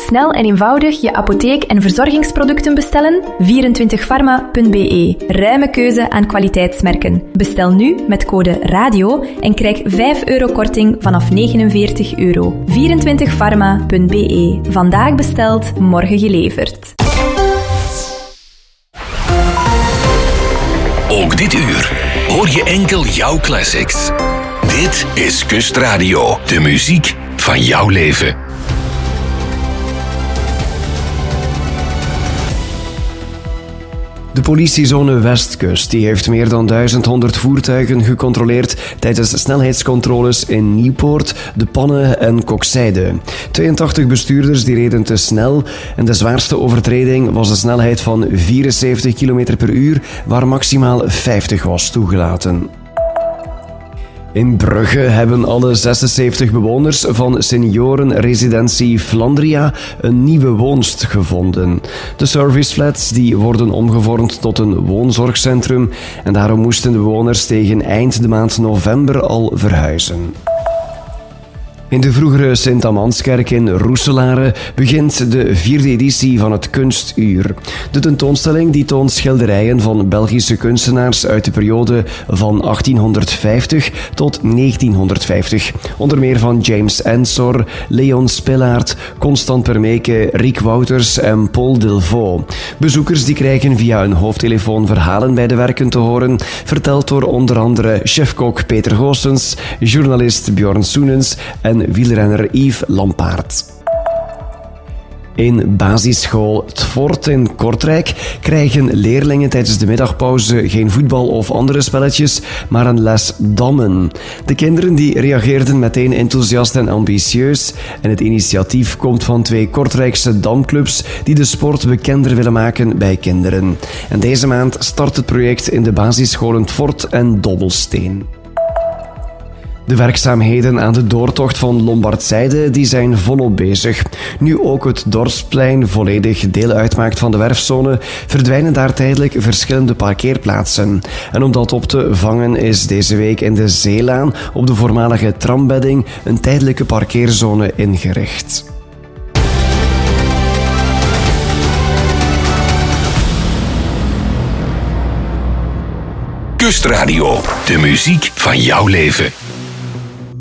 snel en eenvoudig je apotheek- en verzorgingsproducten bestellen? 24pharma.be. Ruime keuze aan kwaliteitsmerken. Bestel nu met code RADIO en krijg €5 korting vanaf €49. 24pharma.be. Vandaag besteld, morgen geleverd. Ook dit uur hoor je enkel jouw classics. Dit is Kustradio, de muziek van jouw leven. De politiezone Westkust die heeft meer dan 1100 voertuigen gecontroleerd tijdens snelheidscontroles in Nieuwpoort, De Panne en Kokzijde. 82 bestuurders die reden te snel en de zwaarste overtreding was de snelheid van 74 km per uur, waar maximaal 50 was toegelaten. In Brugge hebben alle 76 bewoners van seniorenresidentie Flandria een nieuwe woonst gevonden. De serviceflats die worden omgevormd tot een woonzorgcentrum en daarom moesten de bewoners tegen eind de maand november al verhuizen. In de vroegere Sint-Amanskerk in Roeselare begint de 4e editie van het Kunstuur. De tentoonstelling die toont schilderijen van Belgische kunstenaars uit de periode van 1850 tot 1950. Onder meer van James Ensor, Leon Spillaert, Constant Permeke, Riek Wouters en Paul Delvaux. Bezoekers die krijgen via een hoofdtelefoon verhalen bij de werken te horen, verteld door onder andere chefkok Peter Goossens, journalist Bjorn Soenens en wielrenner Yves Lampaert. In basisschool 't Fort in Kortrijk krijgen leerlingen tijdens de middagpauze geen voetbal of andere spelletjes, maar een les dammen. De kinderen die reageerden meteen enthousiast en ambitieus en het initiatief komt van 2 Kortrijkse damclubs die de sport bekender willen maken bij kinderen. En deze maand start het project in de basisscholen 't Fort en Dobbelsteen. De werkzaamheden aan de doortocht van Lombardzijde die zijn volop bezig. Nu ook het Dorpsplein volledig deel uitmaakt van de werfzone, verdwijnen daar tijdelijk verschillende parkeerplaatsen. En om dat op te vangen is deze week in de Zeelaan op de voormalige trambedding een tijdelijke parkeerzone ingericht. Kustradio, de muziek van jouw leven.